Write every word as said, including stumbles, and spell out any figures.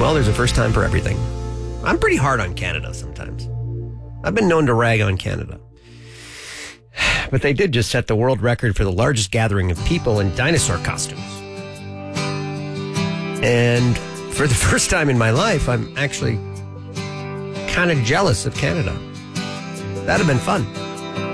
Well, there's a first time for everything. I'm pretty hard on Canada sometimes. I've been known to rag on Canada. But they did just set the world record for the largest gathering of people in dinosaur costumes. And for the first time in my life, I'm actually kind of jealous of Canada. That'd have been fun.